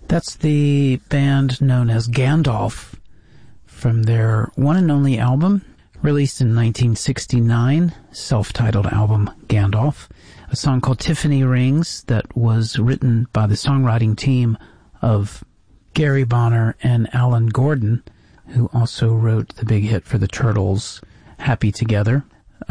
That's the band known as Gandalf from their one and only album, released in 1969, self-titled album Gandalf. A song called Tiffany Rings that was written by the songwriting team of Gary Bonner and Alan Gordon, who also wrote the big hit for the Turtles, Happy Together.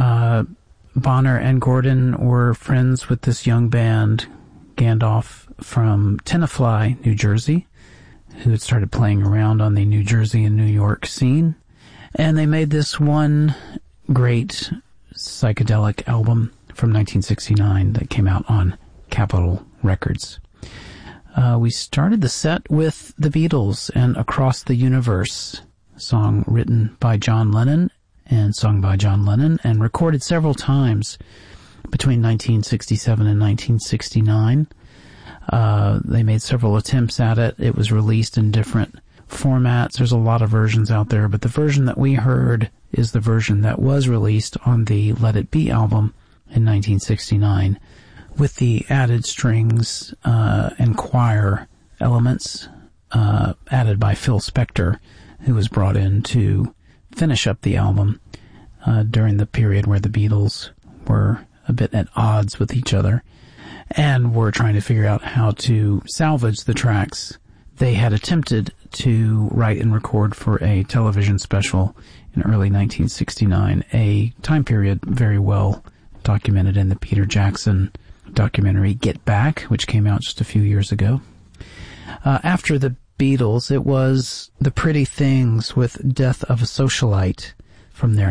Bonner and Gordon were friends with this young band, Gandalf, from Tenafly, New Jersey, who had started playing around on the New Jersey and New York scene. And they made this one great psychedelic album from 1969 that came out on Capitol Records. We started the set with the Beatles and Across the Universe, a song written by John Lennon and sung by John Lennon and recorded several times between 1967 and 1969. They made several attempts at it. It was released in different formats. There's a lot of versions out there, but the version that we heard is the version that was released on the Let It Be album in 1969, with the added strings and choir elements added by Phil Spector, who was brought in to finish up the album during the period where the Beatles were a bit at odds with each other and were trying to figure out how to salvage the tracks they had attempted to write and record for a television special in early 1969, a time period very well documented in the Peter Jackson documentary Get Back, which came out just a few years ago. After the Beatles, it was The Pretty Things with Death of a Socialite from their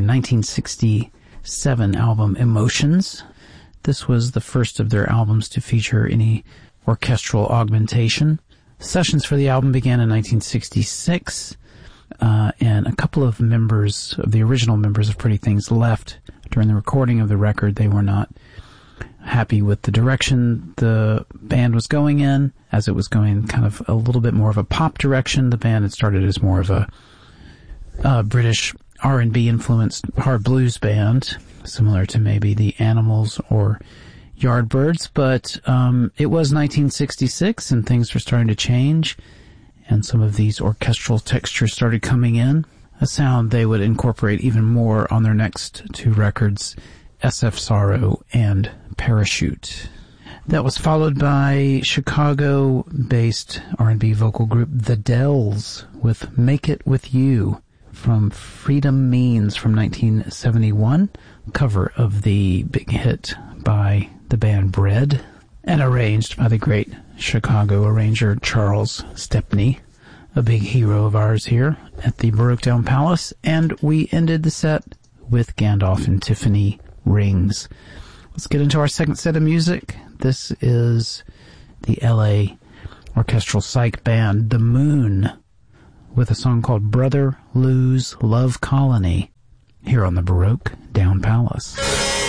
1967 album Emotions. This was the first of their albums to feature any orchestral augmentation. Sessions for the album began in 1966, and a couple of members of the original members of Pretty Things left during the recording of the record. They were not happy with the direction the band was going in, as it was going kind of a little bit more of a pop direction. The band had started as more of a British R&B influenced hard blues band, similar to maybe the Animals or Yardbirds, but it was 1966 and things were starting to change, and some of these orchestral textures started coming in, a sound they would incorporate even more on their next two records, SF Sorrow and Parachute. That was followed by Chicago-based R&B vocal group The Dells with Make It With You from Freedom Means from 1971, cover of the big hit by the band Bread, and arranged by the great Chicago arranger Charles Stepney, a big hero of ours here at the Baroque Down Palace. And we ended the set with Gandalf and Tiffany Rings. Let's get into our second set of music. This is the LA orchestral psych band The Moon with a song called Brother Lou's Love Colony here on the Baroque Down Palace.